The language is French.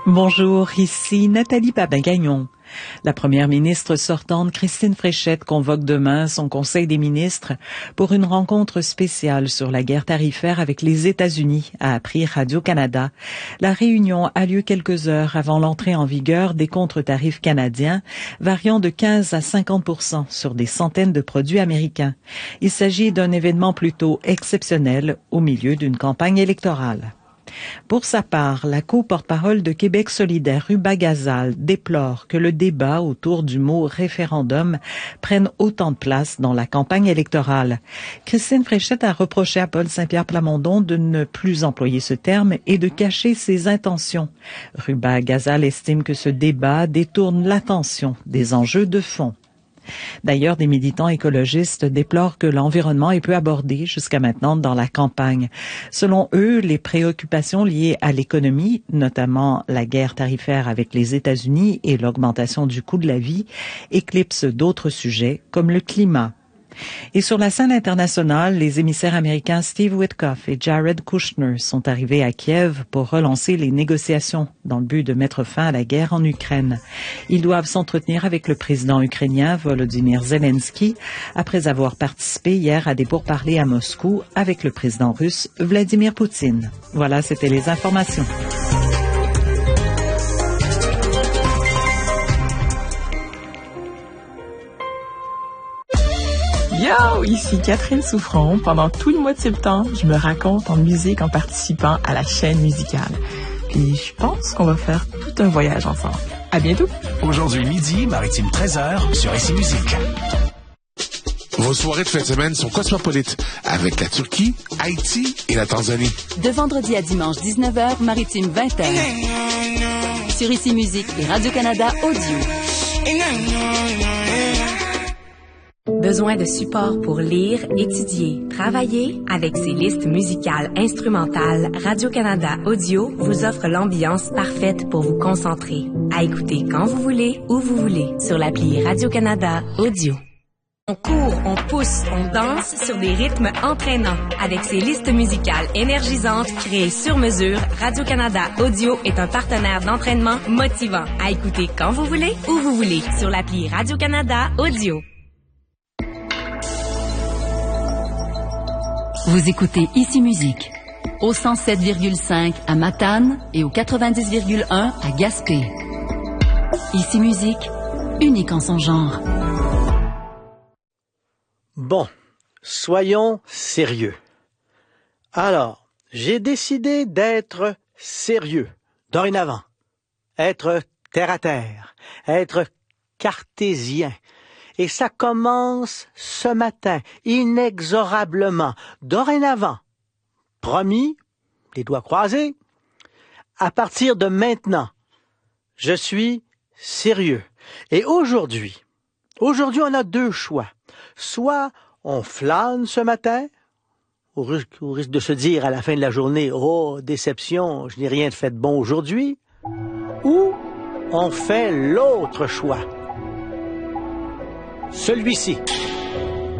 Bonjour, ici Nathalie Babin-Gagnon. La première ministre sortante Christine Fréchette convoque demain son Conseil des ministres pour une rencontre spéciale sur la guerre tarifaire avec les États-Unis, a appris Radio-Canada. La réunion a lieu quelques heures avant l'entrée en vigueur des contre-tarifs canadiens, variant de 15 à 50% sur des centaines de produits américains. Il s'agit d'un événement plutôt exceptionnel au milieu d'une campagne électorale. Pour sa part, la co-porte-parole de Québec solidaire, Ruba Gazal, déplore que le débat autour du mot référendum prenne autant de place dans la campagne électorale. Christine Fréchette a reproché à Paul Saint-Pierre Plamondon de ne plus employer ce terme et de cacher ses intentions. Ruba Gazal estime que ce débat détourne l'attention des enjeux de fond. D'ailleurs, des militants écologistes déplorent que l'environnement est peu abordé jusqu'à maintenant dans la campagne. Selon eux, les préoccupations liées à l'économie, notamment la guerre tarifaire avec les États-Unis et l'augmentation du coût de la vie, éclipsent d'autres sujets comme le climat. Et sur la scène internationale, les émissaires américains Steve Witkoff et Jared Kushner sont arrivés à Kiev pour relancer les négociations dans le but de mettre fin à la guerre en Ukraine. Ils doivent s'entretenir avec le président ukrainien Volodymyr Zelensky après avoir participé hier à des pourparlers à Moscou avec le président russe Vladimir Poutine. Voilà, c'était les informations. Yo, ici Catherine Souffron. Pendant tout le mois de septembre, je me raconte en musique en participant à la chaîne musicale. Puis je pense qu'on va faire tout un voyage ensemble. À bientôt. Aujourd'hui midi, Maritime 13h sur ICI Musique. Vos soirées de fin de semaine sont cosmopolites avec la Turquie, Haïti et la Tanzanie. De vendredi à dimanche 19h, Maritime 20h. Sur ICI Musique et Radio-Canada Audio. Besoin de support pour lire, étudier, travailler? Avec ses listes musicales instrumentales, Radio-Canada Audio vous offre l'ambiance parfaite pour vous concentrer. À écouter quand vous voulez, où vous voulez, sur l'appli Radio-Canada Audio. On court, on pousse, on danse sur des rythmes entraînants. Avec ses listes musicales énergisantes créées sur mesure, Radio-Canada Audio est un partenaire d'entraînement motivant. À écouter quand vous voulez, où vous voulez, sur l'appli Radio-Canada Audio. Vous écoutez ICI Musique au 107,5 à Matane et au 90,1 à Gaspé. ICI Musique, unique en son genre. Bon, soyons sérieux. Alors, j'ai décidé d'être sérieux, dorénavant. Être terre à terre, être cartésien. Et ça commence ce matin, inexorablement, dorénavant. Promis, les doigts croisés. À partir de maintenant, je suis sérieux. Et aujourd'hui, on a deux choix. Soit on flâne ce matin, au risque de se dire à la fin de la journée, « Oh, déception, je n'ai rien fait de bon aujourd'hui », ou on fait l'autre choix. Celui-ci.